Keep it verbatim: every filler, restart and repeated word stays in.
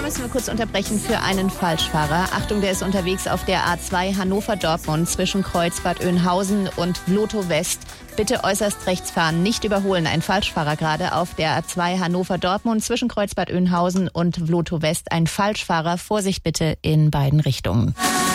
müssen wir kurz unterbrechen für einen Falschfahrer. Achtung, der ist unterwegs auf der A zwei Hannover-Dortmund zwischen Kreuzbad Oeynhausen und Vlotho West. Bitte äußerst rechts fahren, nicht überholen. Ein Falschfahrer gerade auf der A zwei Hannover-Dortmund zwischen Kreuzbad Oeynhausen und Vlotho West. Ein Falschfahrer. Vorsicht bitte in beiden Richtungen.